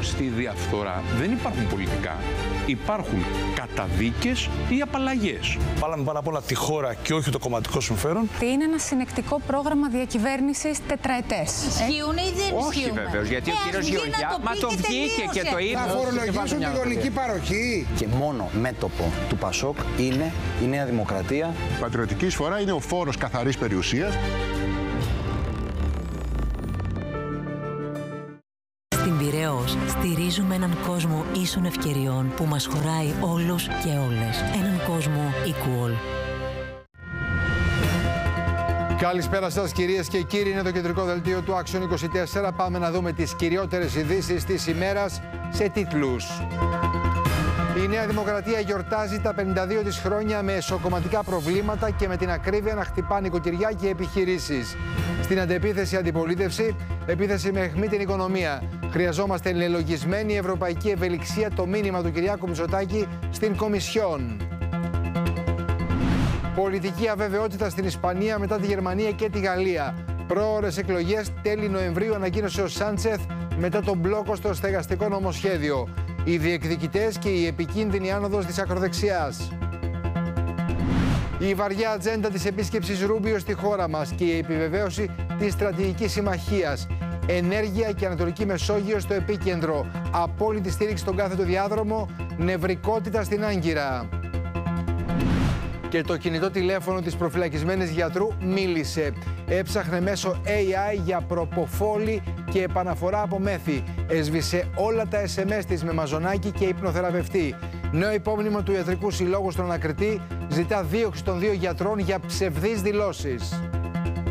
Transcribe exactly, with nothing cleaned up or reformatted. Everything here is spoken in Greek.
στη διαφθορά δεν υπάρχουν πολιτικά. Υπάρχουν καταδίκες ή απαλλαγές. Βάλαμε πάνω απ' όλα τη χώρα και όχι το κομματικό συμφέρον. Είναι ένα συνεκτικό πρόγραμμα διακυβέρνησης τετραετές. Ισχύουν ή δεν ισχύουν? Όχι βεβαίως, γιατί ε, ο κύριος Γεωργιά, μα το βγήκε και το είπε. Θα φορολογήσουν τη γονική παροχή. Και μόνο μέτωπο του Πασόκ είναι η Νέα Δημοκρατία. Η πατριωτική εισφορά είναι ο φόρος καθαρής περιουσίας. Στην Πειραιώς στηρίζουμε έναν κόσμο ίσων ευκαιριών που μας χωράει όλους και όλες. Έναν κόσμο equal. Καλησπέρα σας κυρίες και κύριοι, είναι το κεντρικό δελτίο του Action είκοσι τέσσερα. Πάμε να δούμε τις κυριότερες ειδήσεις της ημέρας σε τίτλους. Η Νέα Δημοκρατία γιορτάζει τα πενήντα δύο της χρόνια με εσωκομματικά προβλήματα και με την ακρίβεια να χτυπά νοικοκυριά και επιχειρήσεις. Στην αντεπίθεση αντιπολίτευση, επίθεση με αιχμή την οικονομία. Χρειαζόμαστε λελογισμένη ευρωπαϊκή ευελιξία, το μήνυμα του Κυριάκου Μητσοτάκη στην Κομισιόν. Πολιτική αβεβαιότητα στην Ισπανία μετά τη Γερμανία και τη Γαλλία. Πρόωρες εκλογές τέλη Νοεμβρίου, ανακοίνωσε ο Σάντσεθ μετά τον μπλόκο στο στεγαστικό νομοσχέδιο. Οι διεκδικητές και η επικίνδυνη άνοδος της ακροδεξιάς. Η βαριά ατζέντα της επίσκεψης Ρούμπιο στη χώρα μας και η επιβεβαίωση της στρατηγικής συμμαχίας. Ενέργεια και Ανατολική Μεσόγειο στο επίκεντρο. Απόλυτη στήριξη στον κάθετο διάδρομο. Νευρικότητα στην Άγκυρα. Και το κινητό τηλέφωνο της προφυλακισμένης γιατρού μίλησε. Έψαχνε μέσω έι άι για προποφόλη και επαναφορά από μέθη. Έσβησε όλα τα ες εμ ες της με μαζονάκι και υπνοθεραπευτή. Νέο υπόμνημα του Ιατρικού Συλλόγου στον ανακριτή ζητά δίωξη των δύο γιατρών για ψευδείς δηλώσεις.